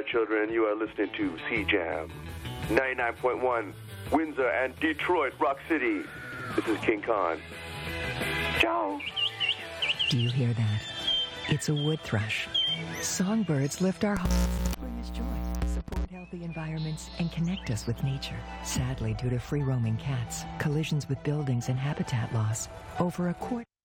children. You are listening to C-Jam 99.1, Windsor and Detroit, Rock City. This is King Khan. Ciao. Do you hear that? It's a wood thrush. Songbirds lift our hearts, bring us joy, support healthy environments, and connect us with nature. Sadly, due to free-roaming cats, collisions with buildings, and habitat loss, over a quarter